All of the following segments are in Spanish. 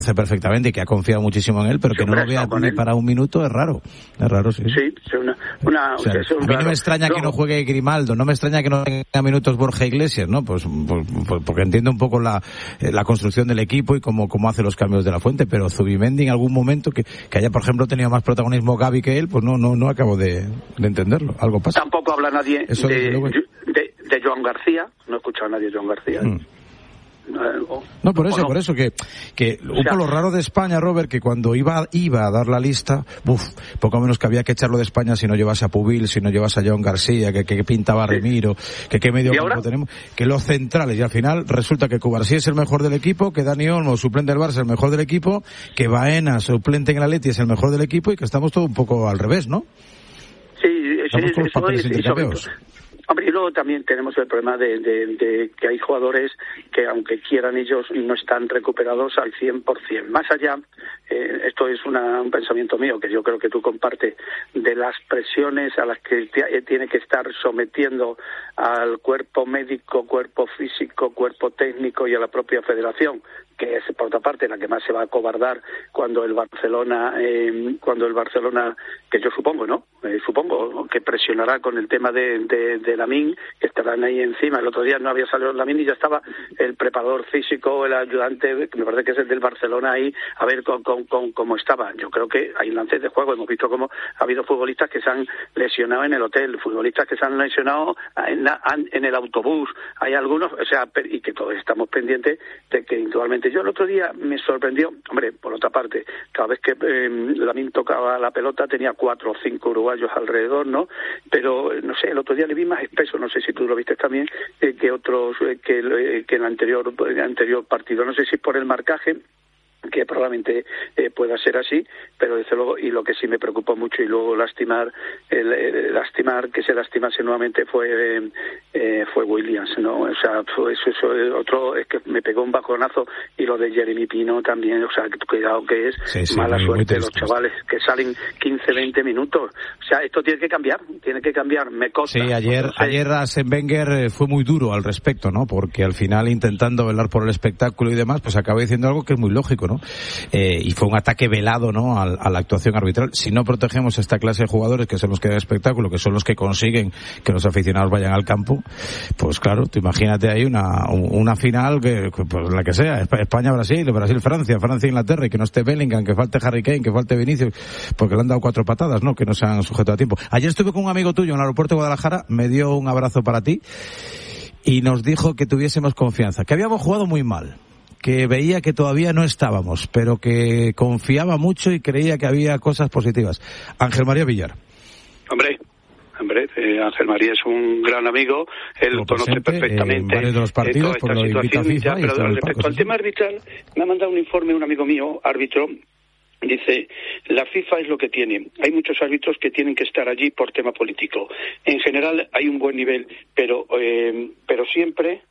perfectamente y que ha confiado muchísimo en él, pero que no lo vea ni para un minuto es raro, sí. Sí, a mí no me extraña que no juegue Grimaldo, no me extraña que no tenga minutos Borja Iglesias, ¿no? Pues porque entiendo un poco la construcción del equipo y cómo hace los cambios de la Fuente, pero Zubimendi en algún momento que haya, por ejemplo, tenido más protagonismo Gavi que él, pues no acabo de entenderlo, algo pasa. Tampoco habla nadie de Joan García, no he escuchado a nadie de Joan García. No, por eso que un poco lo raro de España, Robert, que cuando iba a dar la lista, poco menos que había que echarlo de España si no llevase a Pubil, si no llevase a Joan García, que pintaba a Remiro, que medio campo tenemos, que los centrales, y al final resulta que Cubarsí es el mejor del equipo, que Dani Olmo, suplente del Barça, es el mejor del equipo, que Baena, suplente en el Atleti, es el mejor del equipo, y que estamos todo un poco al revés, ¿no? Sí, Hombre, y luego también tenemos el problema de que hay jugadores que, aunque quieran ellos, no están recuperados al 100%. Más allá, esto es un pensamiento mío, que yo creo que tú compartes, de las presiones a las que tiene que estar sometiendo al cuerpo médico, cuerpo físico, cuerpo técnico y a la propia federación, que es, por otra parte, la que más se va a acobardar cuando el Barcelona, que yo supongo, ¿no? Supongo que presionará con el tema de Lamine, que estarán ahí encima. El otro día no había salido Lamine y ya estaba el preparador físico, el ayudante, que me parece que es el del Barcelona ahí, a ver cómo estaba. Yo creo que hay lances de juego. Hemos visto cómo ha habido futbolistas que se han lesionado en el hotel, futbolistas que se han lesionado en el autobús. Hay algunos, y que todos estamos pendientes de que indudablemente. Yo el otro día me sorprendió, hombre, por otra parte, cada vez que Lamine tocaba la pelota tenía 4 o 5 uruguayos alrededor, ¿no? Pero, no sé, el otro día le vi más espeso, no sé si tú lo viste también, que otros, que en el anterior partido. No sé si por el marcaje, que probablemente pueda ser así, pero desde luego, y lo que sí me preocupó mucho y luego lastimar que se lastimase nuevamente fue Williams, ¿no? O sea, eso otro, es que me pegó un bajonazo, y lo de Jeremy Pino también, o sea, cuidado que es mala suerte los chavales que salen 15-20 minutos, o sea, esto tiene que cambiar, me consta. Sí, ayer Arsène Wenger fue muy duro al respecto, ¿no? Porque al final, intentando velar por el espectáculo y demás, pues acaba diciendo algo que es muy lógico, ¿no? Y fue un ataque velado, ¿no?, a la actuación arbitral. Si no protegemos a esta clase de jugadores, que son los que dan espectáculo, que son los que consiguen que los aficionados vayan al campo, pues claro, tú imagínate ahí una final pues la que sea, España-Brasil, Brasil-Francia, Francia-Inglaterra, y que no esté Bellingham, que falte Harry Kane, que falte Vinicius, porque le han dado 4 patadas, ¿no?, que no se han sujetado a tiempo. Ayer estuve con un amigo tuyo en el aeropuerto de Guadalajara, me dio un abrazo para ti y nos dijo que tuviésemos confianza, que habíamos jugado muy mal, que veía que todavía no estábamos, pero que confiaba mucho y creía que había cosas positivas. Ángel María Villar. Hombre, Ángel María es un gran amigo, él conoce perfectamente varios de los partidos, toda esta situación, pero respecto al tema arbitral, me ha mandado un informe un amigo mío, árbitro. Dice, la FIFA es lo que tiene. Hay muchos árbitros que tienen que estar allí por tema político. En general hay un buen nivel, pero siempre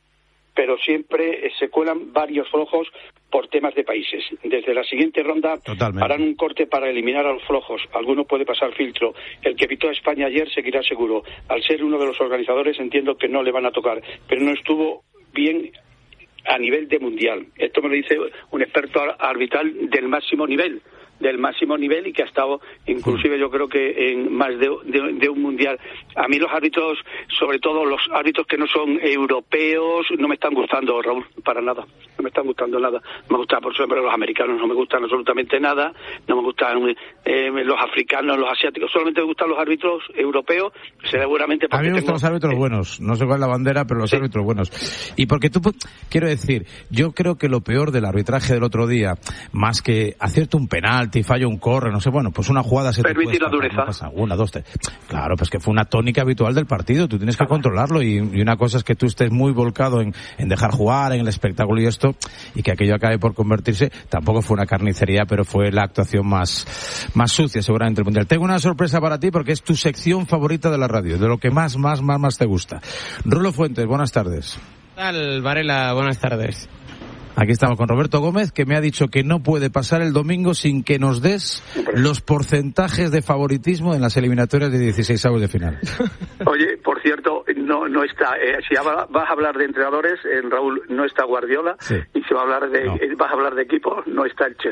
se cuelan varios flojos por temas de países. Desde la siguiente ronda harán un corte para eliminar a los flojos. Alguno puede pasar filtro. El que evitó a España ayer seguirá seguro. Al ser uno de los organizadores entiendo que no le van a tocar, pero no estuvo bien a nivel de mundial. Esto me lo dice un experto arbitral del máximo nivel, y que ha estado inclusive yo creo que en más de un mundial. A mí los árbitros, sobre todo los árbitros que no son europeos, no me están gustando, Raúl, para nada. No me están gustando nada. Me gustan, por ejemplo, los americanos, no me gustan absolutamente nada. No me gustan los africanos, los asiáticos. Solamente me gustan los árbitros europeos, seguramente porque a mí me gustan los árbitros buenos. No sé cuál es la bandera, pero los árbitros buenos. Y porque quiero decir, yo creo que lo peor del arbitraje del otro día, más que hacerte un penalti y fallo un corre, no sé, bueno, pues una jugada se permitir te puede la dureza. No pasa, 1, 2, 3. Claro, pues que fue una tónica habitual del partido, tú tienes que controlarlo, y una cosa es que tú estés muy volcado en dejar jugar, en el espectáculo y esto, y que aquello acabe por convertirse. Tampoco fue una carnicería, pero fue la actuación más sucia seguramente del mundial. Tengo una sorpresa para ti, porque es tu sección favorita de la radio, de lo que más te gusta. Rulo Fuentes, buenas tardes. ¿Qué tal, Varela? Buenas tardes. Aquí estamos con Roberto Gómez, que me ha dicho que no puede pasar el domingo sin que nos des los porcentajes de favoritismo en las eliminatorias de 16avos de final. Oye, por cierto, no está. Si vas a hablar de entrenadores, Raúl, no está Guardiola, y si vas a hablar de equipo, no está el Chelsea.